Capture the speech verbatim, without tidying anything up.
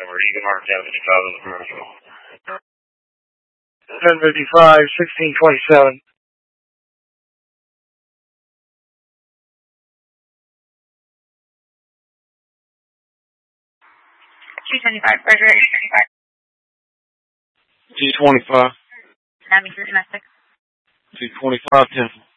over. You can mark ten fifty-five on the commercial. ten fifty-five, sixteen twenty-seven. two twenty-five, Roger, two twenty-five. two twenty-five. Miami domestic. two twenty-five, ten.